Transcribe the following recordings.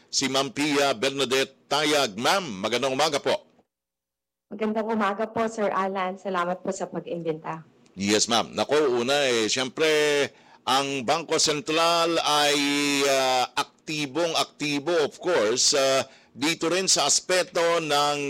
si Ma'am Pia Bernadette Tayag. Ma'am, magandang umaga po. Magandang umaga po, Sir Alan. Salamat po sa pag-imbita. Yes, ma'am. Nako, una siyempre, ang Bangko Sentral ay aktibong-aktibo, of course, dito rin sa aspeto ng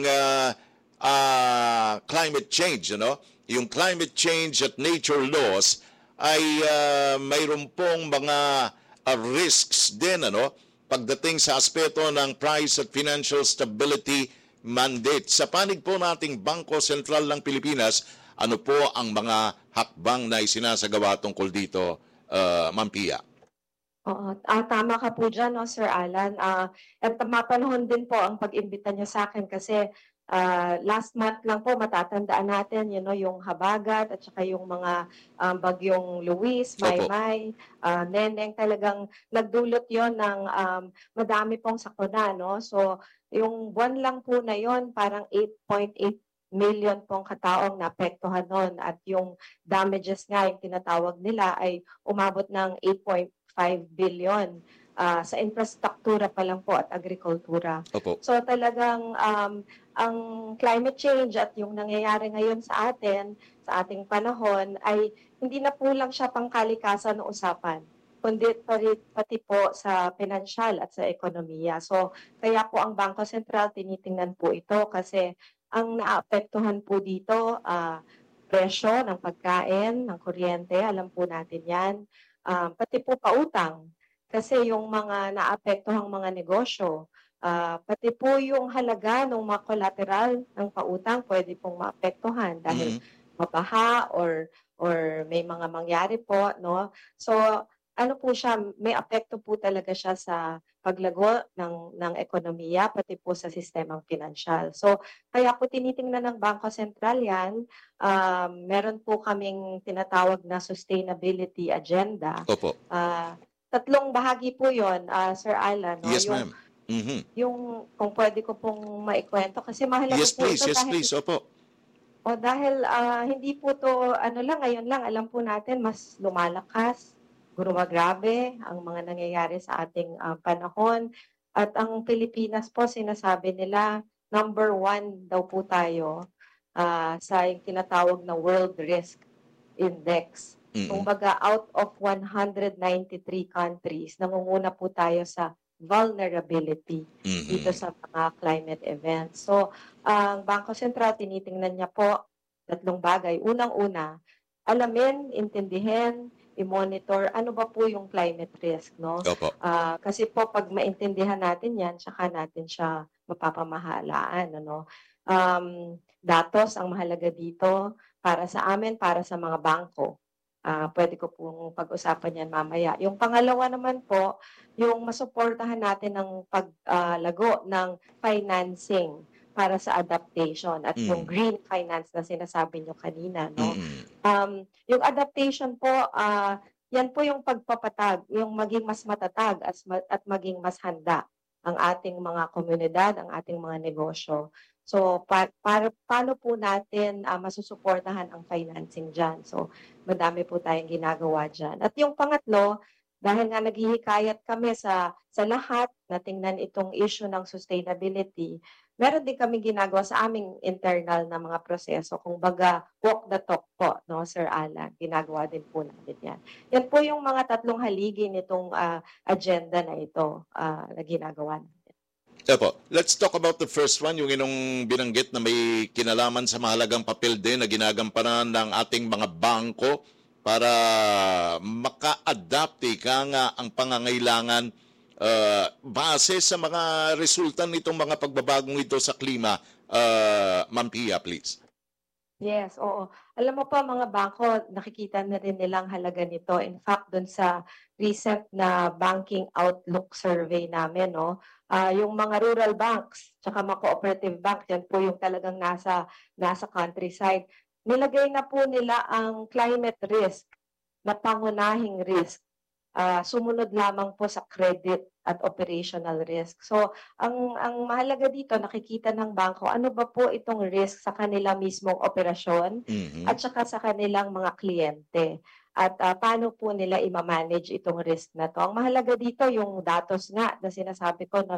climate change, ano? Yung climate change at nature laws ay mayroon pong mga risks din, ano? Pagdating sa aspeto ng price at financial stability mandate. Sa panig po nating Bangko Sentral ng Pilipinas, ano po ang mga hakbang na isinasagawa tungkol dito, Ma'am Pia? Oo, tama ka po diyan 'no, Sir Alan. At mapanahon din po ang pag-imbita niyo sa akin kasi, last month lang po matatandaan natin yung habagat at saka yung mga, bagyong Luis, Opo. Maymay, Neneng, talagang nagdulot yon ng, madami pong sakuna 'no. So, yung buwan lang po na yon parang 8.8 million pong kataong naapektuhan nun at yung damages nga yung tinatawag nila ay umabot ng 8.5 billion sa infrastruktura pa lang po at agrikultura. Opo. So talagang ang climate change at yung nangyayari ngayon sa atin, sa ating panahon ay hindi na po lang siya pangkalikasan na usapan, kundi pati po sa pinansyal at sa ekonomiya. So kaya po ang Bangko Sentral tinitingnan po ito kasi ang naapektuhan po dito, presyo ng pagkain, ng kuryente, alam po natin 'yan. Pati po pautang, kasi yung mga naapektuhang mga negosyo, pati po yung halaga ng mga collateral ng pautang puwede pong maapektuhan dahil Mhm. mabaha or may mga mangyari po 'no. So ano po siya, may apekto po talaga siya sa paglago ng ekonomiya, pati po sa sistemang pinansyal. So kaya po tinitingnan ng Bangko Sentral 'yan. Meron po kaming tinatawag na sustainability agenda. Opo. Tatlong bahagi po 'yon, Sir Alan 'no, Yes, ma'am. Mhm. yung kung puwede ko pong maikwento kasi mahalaga Yes, po please. ito Yes, dahil please. Opo. hindi po 'to ano lang, ngayon lang alam po natin mas lumalakas, grumagrabe ang mga nangyayari sa ating, panahon at ang Pilipinas po sinasabi nila number 1 daw po tayo, sa yung tinatawag na World Risk Index. Mm. Kumbaga out of 193 countries, nangunguna po tayo sa vulnerability dito Mhm. sa mga climate events. So, ang Bangko Sentral tinitingnan niya po tatlong bagay. Unang-una, alamin, intindihin, i-monitor ano ba po yung climate risk 'no. Opo. Kasi po 'pag maintindihan natin 'yan tsaka natin siya mapapamahalaan ano. Datos ang mahalaga dito para sa amin, para sa mga bangko. Puwede ko pong pag-usapan 'yan mamaya. Yung pangalawa naman po, yung masuportahan natin ng paglago ng financing para sa adaptation at yung Mm. green finance na sinasabi niyo kanina 'no. Mm. Yung adaptation po, 'yan po yung pagpapatag, yung maging mas matatag at maging mas handa ang ating mga komunidad, ang ating mga negosyo. So, paano po natin, masusuportahan ang financing diyan. So, madami po tayong ginagawa diyan. At yung pangatlo, dahil nga naghihikayat kami sa lahat na tingnan itong issue ng sustainability, meron din kaming ginagawa sa aming internal na mga proseso. Kumbaga, walk the talk po 'no, Sir Alan, ginagawa din po namin 'yan. Yan po yung mga tatlong haligi nitong, agenda na ito, na ginagawa namin. Opo. Let's talk about the first one, yung inong binanggit na may kinalaman sa mahalagang papel din na ginagampanan ng ating mga bangko para maka-adapt nga ang pangangailangan base sa mga resulta nitong mga pagbabagong ito sa klima. Ma'am Pia, please. Yes, oo. Alam mo po mga bangko nakikita na rin nilang halaga nito. In fact, dun sa recent na banking outlook survey namin 'no, yung mga rural banks tsaka mga cooperative bank, yan po yung talagang nasa countryside. Nilagay na po nila ang climate risk na pangunahing risk. Sumunod lamang po sa credit at operational risk. So, ang mahalaga dito nakikita ng bangko ano ba po itong risk sa kanila mismong operasyon at Mhm. saka sa kanilang mga kliyente. At, paano po nila ima-manage itong risk na 'to. Ang mahalaga dito yung datos nga na sinasabi ko 'no,